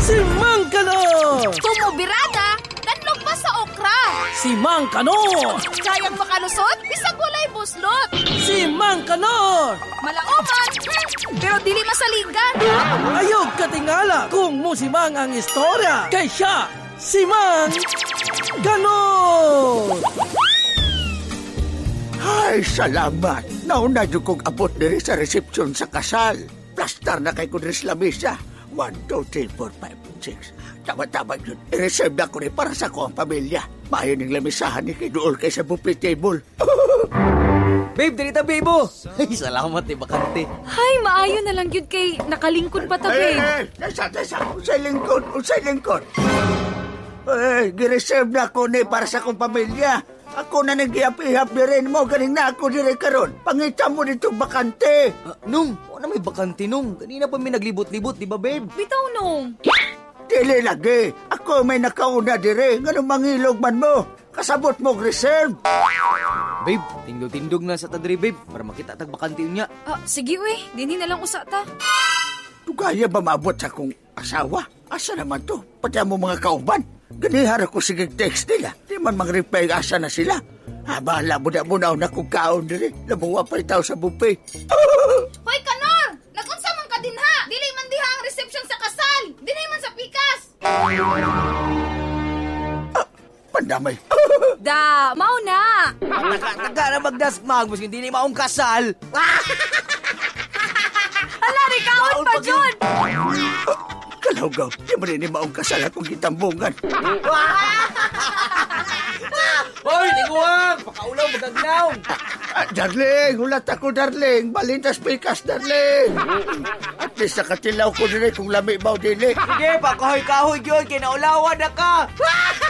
Si Mang Kanor! Tumubirada, danlog pa sa okra. Si Mang Kanor! Kayang makalusot, bisag walay buslot. Si Mang Kanor! Malauman, pero dili masaligan. Ayog katingala kung musimang ang istorya. Kay siya, si Mang Kanor! Ay, salamat. Nauna yung kong abot diri sa resepsyon sa kasal. Plastar na kay kudris lamisa. 1, 2, 3, 4, 5, 6. Tama-tama yun. I-reserve na ko rin para sa ko ang pamilya. Mayo ng lamisahan ni kay dool kay sa buffet table. Babe, dito bebo. Ay, salamat bakante. Hay, maayo na lang yun kay nakalingkod pa ta, babe. Nasa. Usay lingkod. Ay, gireserve na ko ni para sa kong pamilya. Ako na nag-ihap-ihap di rin mo. Galing na ako di rin karon. Pangita mo dito bakante. Nung, na may bakante nung. Kanina pa may naglibot-libot, di ba, babe? Bitaw nung. Dili lagi. Ako may nakauna di rin. Ganun mangilog man mo. Kasabot mo reserve. Babe, tindog-tindog na sa tadri, babe. Para makita tag bakante niya. Sige we, dini na lang usa ta. Tugaya ba maabot sa kong asawa? Asa naman to? Pati mo mga kauban. Ganihar ako sige text nila. Di man mag-reply asa na sila. Bahala mo na kong kaon diri. Labuwa pa itaw sa buffet. Hoy, Kanor! Nagunsa man ka din ha! Dili man diha ang reception sa kasal! Dili man sa pikas! Pandamay. Da, mao na! Taga na magdasmag, mas hindi ni maong kasal. Hala, rikaon pa, Jun! Kalawgaw, di mo rin maong kasal akong kitambungan. Hoy, tiguang! Pakaulaw, magagnaw! Darling, hulat ako, darling. Balintas pikas, darling. At least nakatilaw ko din kung lami ba o dili. Sige, pakahoy-kahoy yun, kinaulawan na ka!